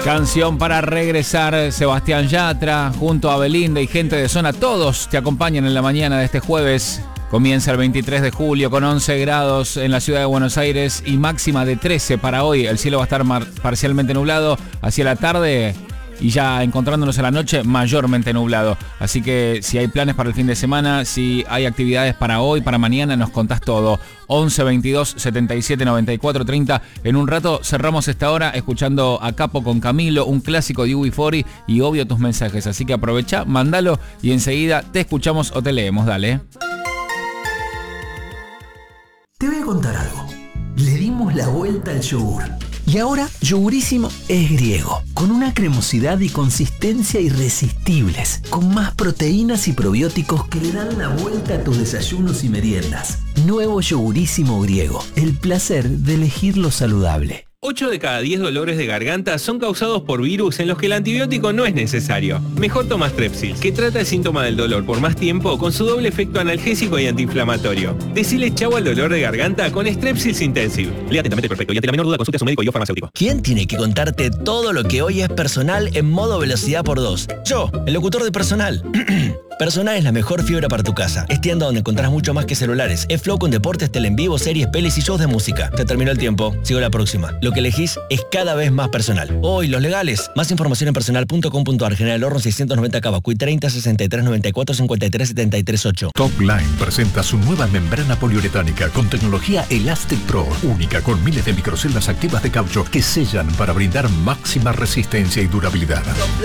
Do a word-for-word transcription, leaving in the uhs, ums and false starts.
Canción para regresar, Sebastián Yatra, junto a Belinda y gente de zona, todos te acompañan en la mañana de este jueves. Comienza el veintitrés de julio con once grados en la ciudad de Buenos Aires y máxima de trece para hoy. El cielo va a estar mar- parcialmente nublado hacia la tarde y ya encontrándonos a la noche mayormente nublado. Así que si hay planes para el fin de semana, si hay actividades para hoy, para mañana, nos contás todo. once veintidós setenta y siete noventa y cuatro treinta. En un rato cerramos esta hora escuchando a Capo con Camilo, un clásico de U B cuarenta y obvio tus mensajes. Así que aprovecha, mandalo y enseguida te escuchamos o te leemos. Dale. Te voy a contar algo. Le dimos la vuelta al yogur. Y ahora, Yogurísimo es griego, con una cremosidad y consistencia irresistibles, con más proteínas y probióticos que le dan la vuelta a tus desayunos y meriendas. Nuevo Yogurísimo griego, el placer de elegir lo saludable. ocho de cada diez dolores de garganta son causados por virus en los que el antibiótico no es necesario. Mejor toma Strepsils, que trata el síntoma del dolor por más tiempo con su doble efecto analgésico y antiinflamatorio. Decile chau al dolor de garganta con Strepsils Intensive. Lea atentamente el prospecto y ante la menor duda consulte a su médico y o farmacéutico. ¿Quién tiene que contarte todo lo que hoy es Personal en modo velocidad por dos? Yo, el locutor de Personal. Personal es la mejor fibra para tu casa. Es tienda donde encontrás mucho más que celulares. Es Flow con deportes, tele en vivo, series, pelis y shows de música. Se terminó el tiempo. Sigo la próxima. Lo que elegís es cada vez más Personal. Hoy, los legales. Más información en personal punto com punto a r. General Horno seiscientos noventa Cavacuy treinta sesenta y tres noventa y cuatro cincuenta y tres setenta y tres ocho. Top Line presenta su nueva membrana poliuretánica con tecnología Elastic Pro, única con miles de microceldas activas de caucho que sellan para brindar máxima resistencia y durabilidad.